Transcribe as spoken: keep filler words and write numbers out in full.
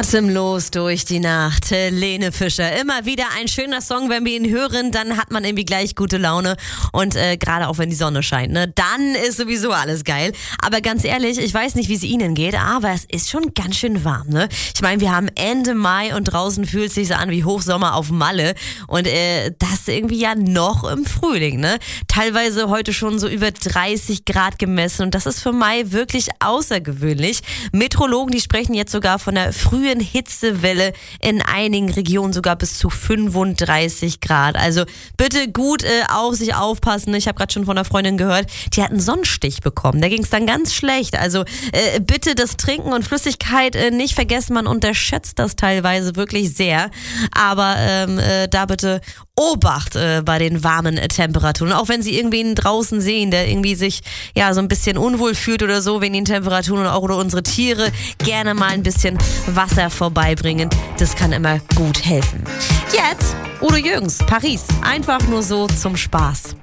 Atemlos durch die Nacht, Helene Fischer. Immer wieder ein schöner Song, wenn wir ihn hören, dann hat man irgendwie gleich gute Laune. Und äh, gerade auch wenn die Sonne scheint, ne, dann ist sowieso alles geil. Aber ganz ehrlich, ich weiß nicht, wie es Ihnen geht, aber es ist schon ganz schön warm, ne? Ich meine, wir haben Ende Mai und draußen fühlt es sich so an wie Hochsommer auf Malle. Und äh, das irgendwie ja noch im Frühling, ne? Teilweise heute schon so über dreißig Grad gemessen und das ist für Mai wirklich außergewöhnlich. Meteorologen, die sprechen jetzt sogar von der frühen Hitzewelle, in einigen Regionen sogar bis zu fünfunddreißig Grad. Also bitte gut äh, auf sich aufpassen. Ich habe gerade schon von einer Freundin gehört, die hat einen Sonnenstich bekommen. Da ging es dann ganz schlecht. Also äh, bitte das Trinken und Flüssigkeit äh, nicht vergessen. Man unterschätzt das teilweise wirklich sehr. Aber ähm, äh, da bitte Obacht äh, bei den warmen äh, Temperaturen. Auch wenn Sie irgendwen draußen sehen, der irgendwie sich ja so ein bisschen unwohl fühlt oder so, wenn die Temperaturen auch oder unsere Tiere, gerne mal ein bisschen Wasser vorbeibringen. Das kann immer gut helfen. Jetzt Udo Jürgens, Paris. Einfach nur so zum Spaß.